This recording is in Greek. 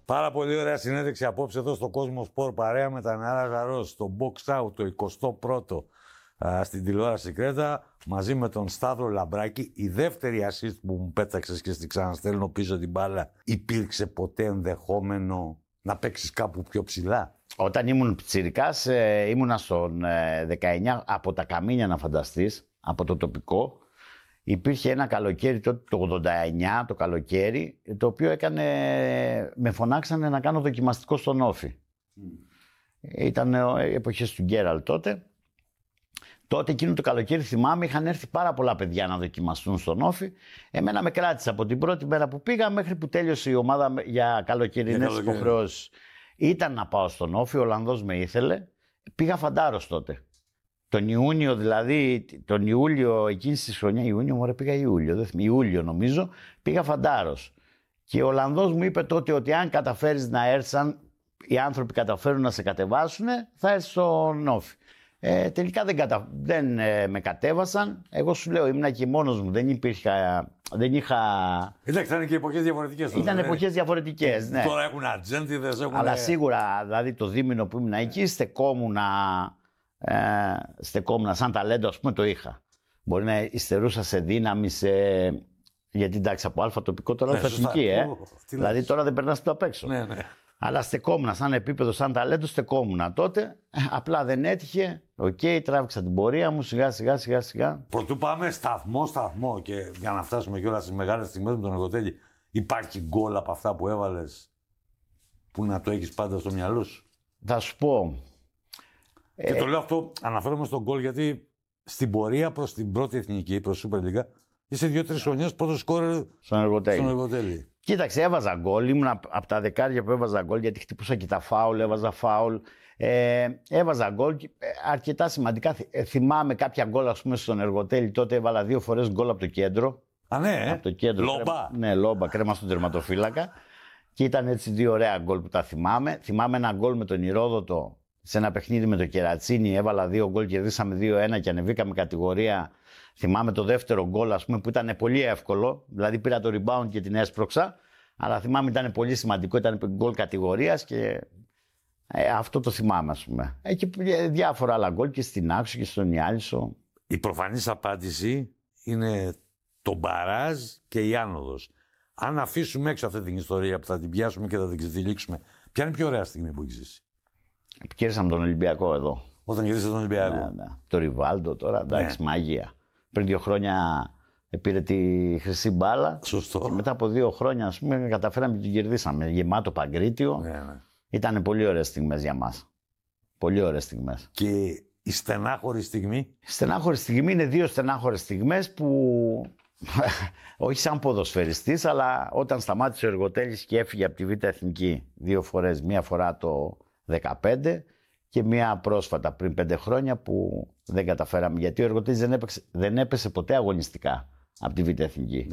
Πάρα πολύ ωραία συνέντευξη απόψε εδώ στο Κόσμο Σπορ παρέα με τα νεαρά Ζαρός, στο Box Out το 21ο στην τηλεόραση Κρέτα, μαζί με τον Σταύρο Λαμπράκη. Η δεύτερη assist που μου πέταξες και στη ξαναστέλνω πίσω την μπάλα, υπήρξε ποτέ ενδεχόμενο να παίξεις κάπου πιο ψηλά? Όταν ήμουν πιτσιρικάς, ήμουνα στον 19, από τα Καμίνια να φανταστείς, από το τοπικό. Υπήρχε ένα καλοκαίρι τότε, το 89, το καλοκαίρι, το οποίο με φωνάξανε να κάνω δοκιμαστικό στον Όφη. Ήταν εποχές του Γκέραλ τότε. Τότε εκείνο το καλοκαίρι θυμάμαι είχαν έρθει πάρα πολλά παιδιά να δοκιμαστούν στον Όφη. Εμένα με κράτησε από την πρώτη μέρα που πήγα μέχρι που τέλειωσε η ομάδα για καλοκαιρινές υποχρεώσεις. Ήταν να πάω στον Όφη, ο Ολλανδός με ήθελε. Πήγα φαντάρος τότε. Τον Ιούνιο δηλαδή, τον Ιούλιο εκείνης της χρονιάς, Ιούλιο νομίζω, πήγα φαντάρος. Και ο Ολλανδός μου είπε τότε ότι αν καταφέρεις να έρθεις, αν οι άνθρωποι καταφέρουν να σε κατεβάσουν, θα έρθεις στον Όφη. Τελικά δεν με κατέβασαν. Εγώ σου λέω, ήμουνα και μόνος μου, δεν είχα... Εντάξει, ήταν και εποχές διαφορετικές τότε. Ήταν εποχές διαφορετικές, ναι. Τώρα έχουν ατζέντιδες, έχουν... Αλλά σίγουρα, δηλαδή το δίμηνο που ήμουν εκεί, στεκόμουν σαν ταλέντο, ας πούμε, το είχα. Μπορεί να υστερούσα σε δύναμη, γιατί εντάξει, από αλφα τοπικό τώρα αλφα εθνική, δηλαδή τώρα δεν περνάς το απ' έξω. Ναι, ναι. Αλλά στεκόμουν σαν επίπεδο, σαν ταλέντο, στεκόμουν τότε. Απλά δεν έτυχε. Τράβηξα την πορεία μου σιγά. Πρωτού πάμε σταθμό και για να φτάσουμε κιόλας στις μεγάλες στιγμές με τον Εργοτέλη, υπάρχει γκολ από αυτά που έβαλες που να το έχεις πάντα στο μυαλό σου? Θα σου πω. Και το λέω αυτό, αναφέρομαι στον γκολ γιατί στην πορεία προς την πρώτη εθνική, προς Super League, είσαι 2-3 χρονιές πρώτο σκόρερ στον Εργοτέλη. Κοίταξε, έβαζα γκολ. Ήμουν από τα δεκάρια που έβαζα γκολ, γιατί χτυπούσα και τα φάουλ, έβαζα φάουλ. Έβαζα γκολ αρκετά σημαντικά. Θυμάμαι κάποια γκολ, ας πούμε, στον Εργοτέλη. Τότε έβαλα 2 φορές γκολ από το κέντρο. Α, ναι, από το κέντρο. Λόμπα. Ναι, Λόμπα, κρέμα στον τερματοφύλακα. Και ήταν έτσι 2 ωραία γκολ που τα θυμάμαι. Θυμάμαι ένα γκολ με τον Ηρόδοτο σε ένα παιχνίδι με το Κερατσίνι. Έβαλα 2 γκολ, κερδίσαμε 2-1 και ανεβήκαμε κατηγορία. Θυμάμαι το δεύτερο γκολ, ας πούμε, που ήταν πολύ εύκολο. Δηλαδή πήρα το rebound και την έσπρωξα. Αλλά θυμάμαι ήταν πολύ σημαντικό, ήταν γκολ κατηγορίας και αυτό το θυμάμαι, ας πούμε. Και διάφορα άλλα γκολ και στην Άξο και στον Ιάλισσο. Η προφανής απάντηση είναι το μπαράζ και η άνοδος. Αν αφήσουμε έξω αυτή την ιστορία που θα την πιάσουμε και θα την ξετυλίξουμε, ποια είναι η πιο ωραία στιγμή που έχεις ζήσει? Κέρδισαμε τον Ολυμπιακό εδώ. Όταν κερδίσατε τον Ολυμπιακό. Ναι. Το Ριβάλντο τώρα, εντάξει, μαγεία. Πριν 2 χρόνια πήρε τη χρυσή μπάλα. Σωστό. Και μετά από 2 χρόνια, ας πούμε, καταφέραμε και την κερδίσαμε. Γεμάτο Παγκρίτιο. Ναι. Ήταν πολύ ωραίες στιγμές για μας. Πολύ ωραίες στιγμές. Και η στενάχωρη στιγμή? Η στενάχωρη στιγμή είναι 2 στενάχωρες στιγμές που... όχι σαν ποδοσφαιριστής, αλλά όταν σταμάτησε ο Εργοτέλης και έφυγε από τη Β' Εθνική 2 φορές. Μία φορά το 2015 και μία πρόσφατα πριν 5 χρόνια που δεν καταφέραμε. Γιατί ο Εργοτέλης δεν έπεσε ποτέ αγωνιστικά από τη Β' Εθνική.